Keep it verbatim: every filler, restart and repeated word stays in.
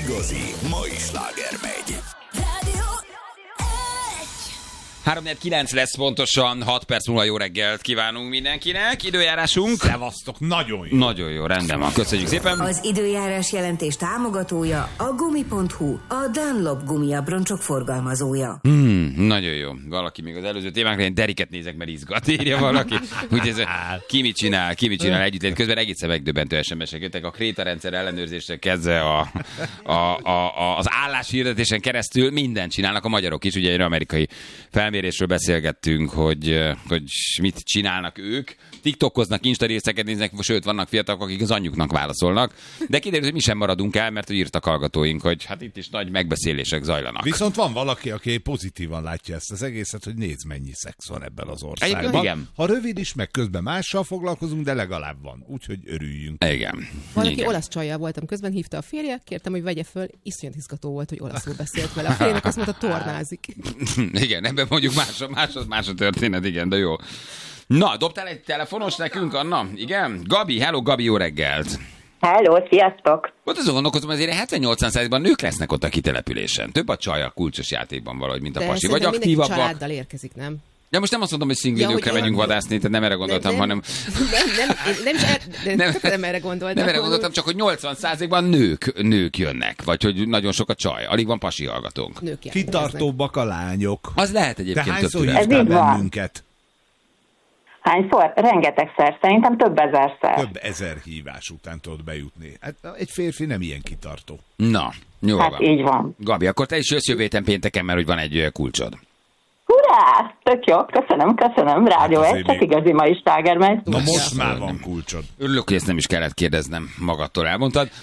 igazi mai sláger megy. három kilenc lesz pontosan, hat perc múlva jó reggelt kívánunk mindenkinek. Időjárásunk. Szevasztok, nagyon jó. Nagyon jó, rendben van. Köszönjük szépen. Az időjárás jelentés támogatója a gumi pont hu, a Dunlop gumiabroncsok forgalmazója. Hmm, nagyon jó. Valaki még az előző témánkra, én Deriket nézek, mert izgat, írja valaki. Úgy ez, ki mit csinál, ki mit csinál együtt. Közben egészen megdöbbentő es em es-ek jöttek. A krétarendszer ellenőrzésre kezdve a, a, a, a, az álláshirdetésen keresztül mindent csinálnak a magyarok is. Ugye egy amerikai felmérésről beszélgettünk, hogy, hogy mit csinálnak ők. TikTokoznak, Insta részeket néznek, sőt, vannak fiatalok, akik az anyjuknak válaszolnak. De kiderült, hogy mi sem maradunk el, mert írtak hallgatóink, hogy hát itt is nagy megbeszélések zajlanak. Viszont van valaki, aki pozitívan látja ezt az egészet, hogy nézd, mennyi szex van ebben az országban. Igen. Ha rövid is, meg közben mással foglalkozunk, de legalább van. Úgyhogy örüljünk. Igen. Valaki Igen. olasz csajjal voltam közben, hívta a férje, kértem, hogy vegye föl, iszonyat izgató volt, hogy olaszul beszélt vele. A férjének azt mondta, tornázik. Igen, ebben mondjuk más, más, más a történet, igen, de jó. Na, dobtál egy telefonos nekünk, Anna? Igen? Gabi, hello, Gabi, jó reggelt! Hello, sziasztok! Ott azon gondolkozom, azért hetven-nyolcvan százalékban nők lesznek ott a kitelepülésen. Több a csaj a kulcsos játékban valahogy, mint a De pasi. Vagy szerintem mindenki aktívabbak. családdal érkezik, nem? Ja, most nem azt mondom, hogy szingli Ja, nőkkel hogy menjünk olyan- vadászni, tehát nem erre gondoltam, nem, hanem... Nem, nem, én nem is er, de Nem. nem, nem erre gondoltam. Nem erre gondoltam, csak hogy nyolcvan százalékban nők, nők jönnek, vagy hogy nagyon sok a csaj. Alig van pasi hallgatónk. Nők jelentkeznek. Kitartóbbak a lányok. Az lehet De egyébként több hányszor türelem. Ez hívtál így van. bennünket? Hányszor? Rengetegszer, szerintem több ezerszer. Több ezer hívás után tudod bejutni. Hát egy férfi nem ilyen kitartó. Na, jó Hát van. így van. Gabi, akkor te is jössz jövő héten pénteken, mert hogy van egy ö, kulcsod. Hurrá! Tök jó, köszönöm, köszönöm. Rádió Hát egy, azért csak még- igazi mai sláger megy. Na most Ja. már van kulcsod. Örülök, hogy ezt nem is kellett kérdeznem, magadtól elmondtad.